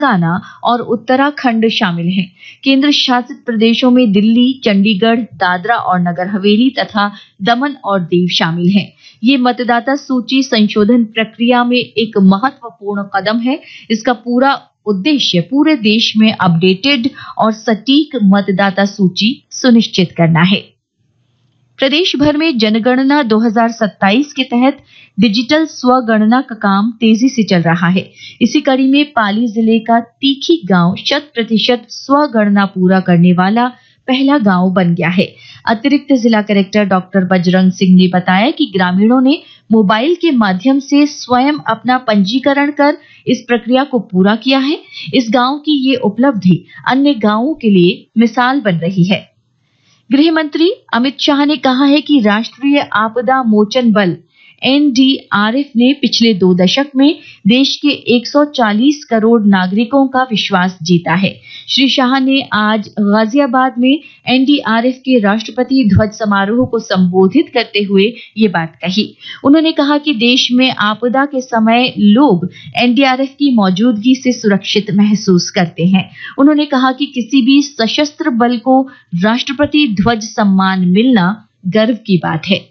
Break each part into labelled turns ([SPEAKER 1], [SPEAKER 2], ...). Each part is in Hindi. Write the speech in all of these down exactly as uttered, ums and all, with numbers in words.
[SPEAKER 1] तेलंगाना और उत्तराखंड शामिल हैं। केंद्र शासित प्रदेशों में दिल्ली, चंडीगढ़, दादरा और नगर हवेली तथा दमन और दीव शामिल हैं। ये मतदाता सूची संशोधन प्रक्रिया में एक महत्वपूर्ण कदम है। इसका पूरा उद्देश्य पूरे देश में अपडेटेड और सटीक मतदाता सूची सुनिश्चित करना है। प्रदेश भर में जनगणना दो हज़ार सत्ताईस के तहत डिजिटल स्वगणना का काम तेजी से चल रहा है। इसी कड़ी में पाली जिले का तीखी गांव शत प्रतिशत स्वगणना पूरा करने वाला पहला गांव बन गया है। अतिरिक्त जिला कलेक्टर डॉक्टर बजरंग सिंह ने बताया कि ग्रामीणों ने मोबाइल के माध्यम से स्वयं अपना पंजीकरण कर इस प्रक्रिया को पूरा किया है। इस गांव की ये उपलब्धि अन्य गांवों के लिए मिसाल बन रही है। गृह मंत्री अमित शाह ने कहा है कि राष्ट्रीय आपदा मोचन बल एन डी आर एफ ने पिछले दो दशक में देश के एक सौ चालीस करोड़ नागरिकों का विश्वास जीता है। श्री शाह ने आज गाजियाबाद में एन डी आर एफ के राष्ट्रपति ध्वज समारोह को संबोधित करते हुए ये बात कही। उन्होंने कहा कि देश में आपदा के समय लोग एन डी आर एफ की मौजूदगी से सुरक्षित महसूस करते हैं। उन्होंने कहा कि किसी भी सशस्त्र बल को राष्ट्रपति ध्वज सम्मान मिलना गर्व की बात है।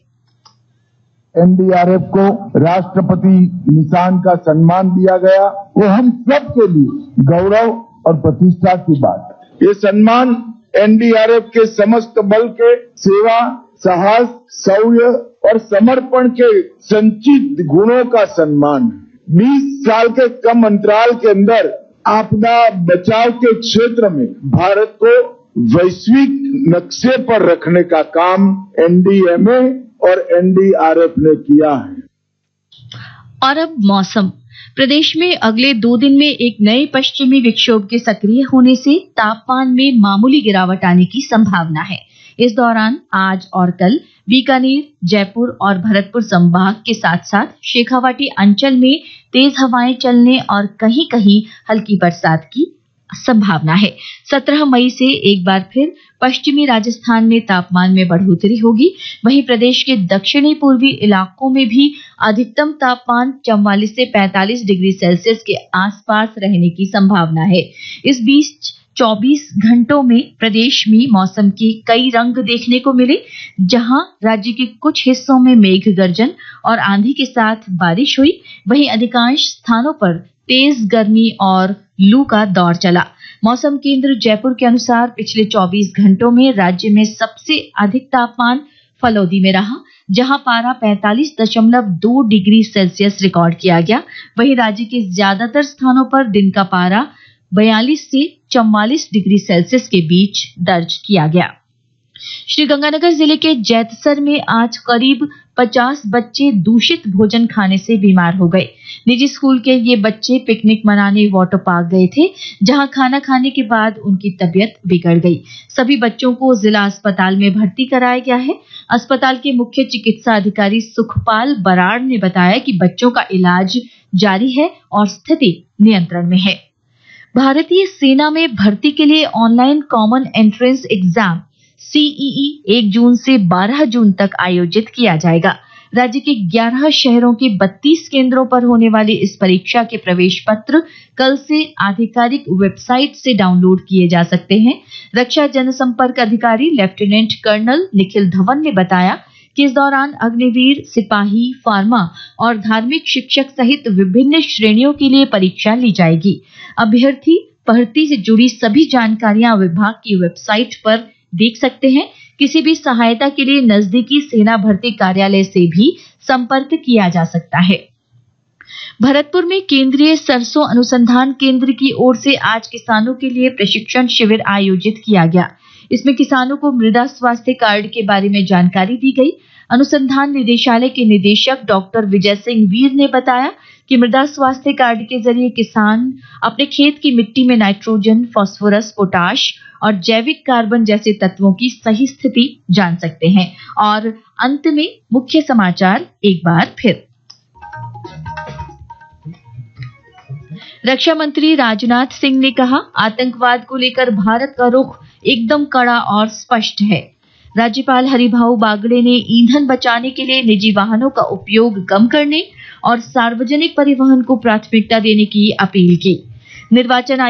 [SPEAKER 2] एन डी आर एफ को राष्ट्रपति निशान का सम्मान दिया गया, वो हम सब के लिए गौरव और प्रतिष्ठा की बात है। ये सम्मान एन डी आर एफ के समस्त बल के सेवा, साहस, शौर्य और समर्पण के संचित गुणों का सम्मान है। बीस साल के कम अंतराल के अंदर आपदा बचाव के क्षेत्र में भारत को वैश्विक नक्शे पर रखने का काम एन डी एम ए और एन डी आर एफ ने किया है।
[SPEAKER 1] और अब मौसम। प्रदेश में अगले दो दिन में एक नए पश्चिमी विक्षोभ के सक्रिय होने से तापमान में मामूली गिरावट आने की संभावना है। इस दौरान आज और कल बीकानेर, जयपुर और भरतपुर संभाग के साथ साथ शेखावाटी अंचल में तेज हवाएं चलने और कहीं कहीं हल्की बरसात की संभावना है। सत्रह मई से एक बार फिर पश्चिमी राजस्थान में तापमान में बढ़ोतरी होगी। वहीं प्रदेश के दक्षिणी पूर्वी इलाकों में भी अधिकतम तापमान चौवालीस से पैंतालीस डिग्री सेल्सियस के आसपास रहने की संभावना है। इस बीच चौबीस घंटों में प्रदेश में मौसम के कई रंग देखने को मिले, जहां राज्य के कुछ हिस्सों में मेघ गर्जन और आंधी के साथ बारिश हुई। वहीं अधिकांश स्थानों पर तेज गर्मी और लू का दौर चला। मौसम केंद्र जयपुर के अनुसार पिछले चौबीस घंटों में राज्य में सबसे अधिक तापमान फलौदी में रहा, जहां पारा पैंतालीस दशमलव दो डिग्री सेल्सियस रिकॉर्ड किया गया। वहीं राज्य के ज्यादातर स्थानों पर दिन का पारा बयालीस से चौवालीस डिग्री सेल्सियस के बीच दर्ज किया गया। श्रीगंगानगर जिले के जैतसर में आज करीब पचास बच्चे दूषित भोजन खाने से बीमार हो गए। निजी स्कूल के ये बच्चे पिकनिक मनाने वाटर पार्क गए थे, जहां खाना खाने के बाद उनकी तबीयत बिगड़ गई। सभी बच्चों को जिला अस्पताल में भर्ती कराया गया है। अस्पताल के मुख्य चिकित्सा अधिकारी सुखपाल बराड़ ने बताया कि बच्चों का इलाज जारी है और स्थिति नियंत्रण में है। भारतीय सेना में भर्ती के लिए ऑनलाइन कॉमन एंट्रेंस एग्जाम सी ई ई एक जून से बारह जून तक आयोजित किया जाएगा। राज्य के ग्यारह शहरों के बत्तीस केंद्रों पर होने वाली इस परीक्षा के प्रवेश पत्र कल से आधिकारिक वेबसाइट से डाउनलोड किए जा सकते हैं। रक्षा जनसंपर्क अधिकारी लेफ्टिनेंट कर्नल निखिल धवन ने बताया कि इस दौरान अग्निवीर, सिपाही, फार्मा और धार्मिक शिक्षक सहित विभिन्न श्रेणियों के लिए परीक्षा ली जाएगी। अभ्यर्थी भर्ती से जुड़ी सभी जानकारियां विभाग की वेबसाइट पर देख सकते हैं। किसी भी सहायता के लिए नजदीकी सेना भर्ती कार्यालय से भी संपर्क किया जा सकता है। भरतपुर में केंद्रीय सरसों अनुसंधान केंद्र की ओर से आज किसानों के लिए प्रशिक्षण शिविर आयोजित किया गया। इसमें किसानों को मृदा स्वास्थ्य कार्ड के बारे में जानकारी दी गई। अनुसंधान निदेशालय के निदेशक डॉक्टर विजय सिंह वीर ने बताया कि मृदा स्वास्थ्य कार्ड के जरिए किसान अपने खेत की मिट्टी में नाइट्रोजन, फास्फोरस, पोटाश और जैविक कार्बन जैसे तत्वों की सही स्थिति जान सकते हैं। और अंत में मुख्य समाचार एक बार फिर। रक्षा मंत्री राजनाथ सिंह ने कहा, आतंकवाद को लेकर भारत का रुख एकदम कड़ा और स्पष्ट है। राज्यपाल हरिभाऊ बागड़े ने ईंधन बचाने के लिए निजी वाहनों का उपयोग कम करने और सार्वजनिक परिवहन को प्राथमिकता देने की अपील की। निर्वाचन